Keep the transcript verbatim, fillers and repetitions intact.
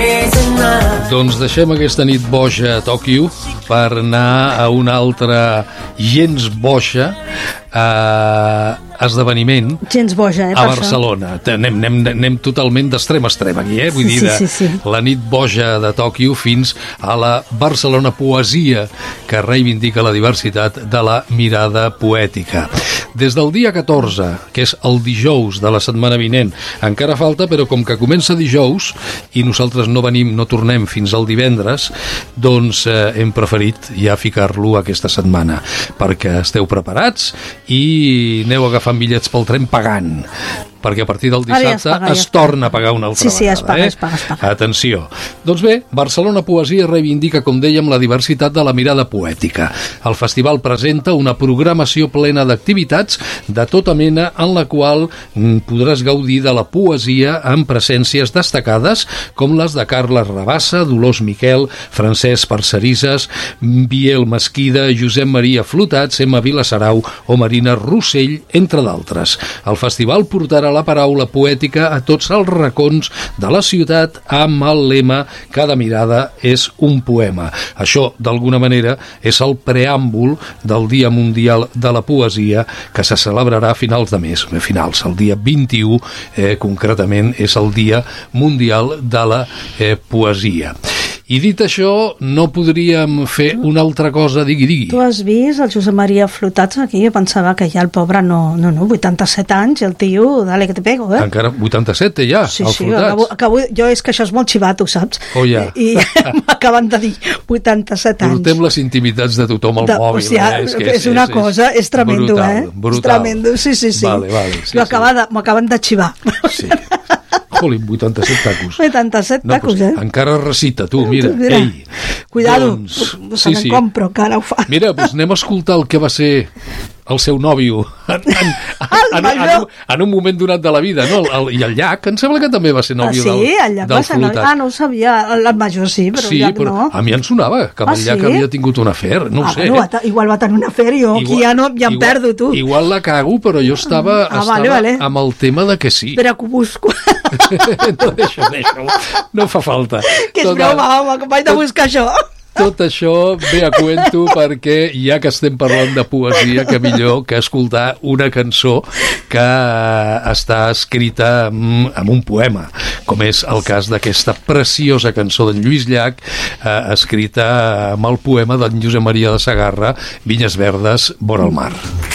Doncs deixem aquesta nit boja a Tòquio per anar a una altra gens boja eh, esdeveniment gens boja, eh, a Barcelona. Anem, anem, anem totalment d'extrem a extrem aquí, eh? Vull sí, dir, de, sí, sí, sí. la nit boja de Tòquio fins a la Barcelona Poesia, que reivindica la diversitat de la mirada poètica. Des del dia catorze, que és el dijous de la setmana vinent, encara falta, però com que comença dijous i nosaltres no venim, no tornem fins al divendres, doncs eh, hem preferit ja ficar-lo aquesta setmana, perquè esteu preparats i aneu agafant bitllets pel tren pagant, perquè a partir del dissabte ja es, paga, ja es torna a pagar una altra sí, sí, vegada. Es paga, eh? es paga, es paga. Atenció. Doncs bé, Barcelona Poesia reivindica, com dèiem, la diversitat de la mirada poètica. El festival presenta una programació plena d'activitats de tota mena en la qual podràs gaudir de la poesia amb presències destacades com les de Carles Rabassa, Dolors Miquel, Francesc Parcerisses, Biel Mesquida, Josep Maria Flotats, Emma Vilasarau o Marina Rossell, entre d'altres. El festival portarà la paraula poètica a tots els racons de la ciutat amb el lema "Cada mirada és un poema". Això, d'alguna manera, és el preàmbul del Dia Mundial de la Poesia que se celebrarà a finals de mes, a finals, el dia vint-i-u, eh, concretament, és el Dia Mundial de la eh, Poesia. I dit això, no podríem fer una altra cosa, digui, digui. Tu has vist el Josep Maria Flotats aquí? Jo pensava que ja el pobre no, no, no, vuitanta-set anys, el tio, dale que te pego, eh? Encara vuitanta-set té ja, sí, el sí, Flotats. Acabo, acabo, jo és que això és molt xivato, saps? Oh, ja. I, i m'acaben de dir vuitanta-set anys. Portem les intimitats de tothom al de, mòbil. O sigui, eh? és, que és, és una és, cosa, és tremendo, brutal, eh? Brutal. És tremendo, sí, sí, sí. Vale, vale, sí, m'acaben sí. de, de xivar. Sí. Jolín, vuitanta-set tacos. vuitanta-set no, tacos, pues, eh? Encara recita, tu, mira. mira. Ei, cuidado, doncs, se sí, sí. compro, que ara ho fa. Mira, doncs anem a escoltar el que va ser el seu nòvio en, en, en, en, en, en un moment donat de la vida, no? El, el, i el Llac, em sembla que també va ser nòvio ah, sí? del, el Llac del va ser Flotat. Ah, no ho sabia, el major sí, però sí, el Llac però no. A mi em sonava que amb ah, el Llac sí? havia tingut un afer, no ah, ho sé. Bueno, igual va tenir un afer i jo igual, aquí ja, no, ja em igual, perdo, tu. Igual la cago, però jo estava, ah, estava vale, vale. amb el tema de que sí. Espera que ho busco. no, deixa, deixa, no fa falta. Que és broma, home, que vaig de buscar això. Tot això ve a cuento perquè, ja que estem parlant de poesia, que millor que escoltar una cançó que està escrita amb, amb un poema, com és el cas d'aquesta preciosa cançó d'en Lluís Llach, eh, escrita amb el poema d'en Josep Maria de Sagarra, Vinyes verdes, vora el mar.